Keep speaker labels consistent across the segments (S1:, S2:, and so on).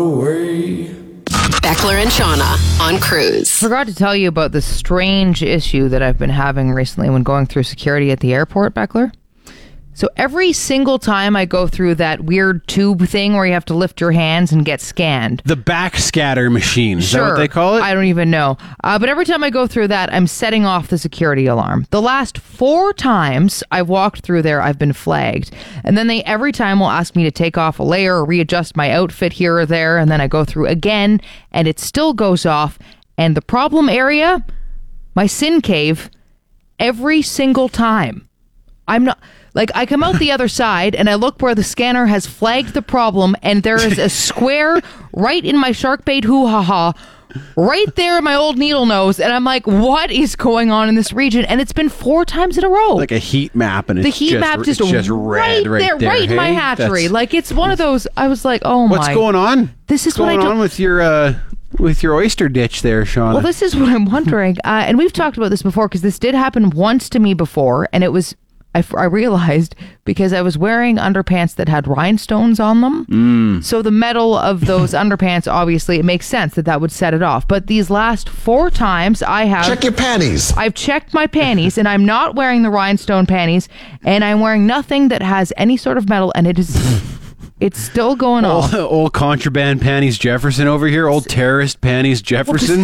S1: Beckler and Shauna on Cruise.
S2: Forgot to tell you about the strange issue that I've been having recently when going through security at the airport, Beckler. So every single time I go through that weird tube thing where you have to lift your hands and get scanned.
S3: The backscatter machine. Is that what they call it?
S2: I don't even know. But every time I go through that, I'm setting off the security alarm. The last 4 times I've walked through there, I've been flagged. And then they every time will ask me to take off a layer or readjust my outfit here or there. And then I go through again and it still goes off. And the problem area, my sin cave, every single time. I'm not... Like, I come out the other side, and I look where the scanner has flagged the problem, and there is a square right in my shark bait hoo-ha-ha, right there in my old needle nose, and I'm like, what is going on in this region? And it's been 4 times in a row.
S3: Like a heat map, and
S2: it's just
S3: red right there.
S2: Right in my hatchery. Like, it's one of those, I was like, oh my.
S3: What's going on?
S2: This is
S3: what's going on with your oyster ditch there, Shauna?
S2: Well, this is what I'm wondering. And we've talked about this before, because this did happen once to me before, and it was... I realized because I was wearing underpants that had rhinestones on them. So the metal of those underpants, obviously, it makes sense that would set it off. But these last 4 times I have...
S4: Check your panties.
S2: I've checked my panties, and I'm not wearing the rhinestone panties, and I'm wearing nothing that has any sort of metal, and it's still going on.
S3: Old contraband panties Jefferson over here. Old terrorist panties Jefferson.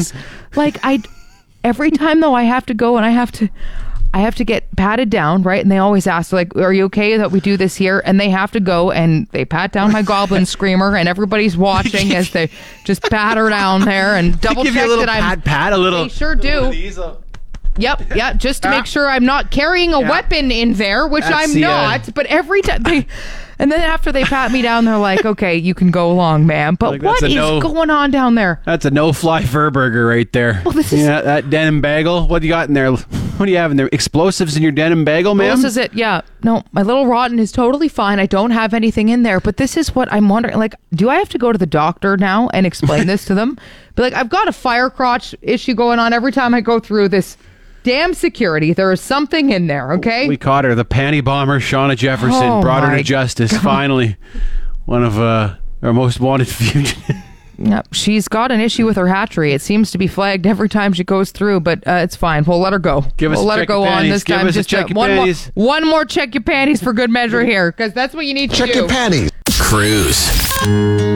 S2: Every time, though, I have to go and I have to get patted down, right? And they always ask, like, are you okay that we do this here? And they have to go and they pat down my goblin screamer, and everybody's watching as they just pat her down there and double check that I'm...
S3: Pat, a little...
S2: They sure do. Yep, yeah, just to make sure I'm not carrying a weapon in there, which I'm not. But every time they... And then after they pat me down, they're like, okay, you can go along, ma'am. But like, what is going on down there?
S3: That's a no-fly Furburger right there.
S2: Well, this is...
S3: Yeah, that denim bagel. What do you got in there? What do you have in there? Explosives in your denim bagel, ma'am?
S2: Well, this is it, yeah. No, my little rotten is totally fine. I don't have anything in there. But this is what I'm wondering. Like, do I have to go to the doctor now and explain this to them? Be like, I've got a fire crotch issue going on every time I go through this damn security. There is something in there, okay?
S3: We caught her. The panty bomber, Shauna Jefferson, brought her to justice. God. Finally, one of our most wanted fugitives.
S2: Yep, she's got an issue with her hatchery. It seems to be flagged every time she goes through, but it's fine. We'll let her go.
S3: We'll let her go on
S2: this time. Just one more check your panties for good measure here, because that's what you need to do.
S4: Check your panties.
S1: Cruise.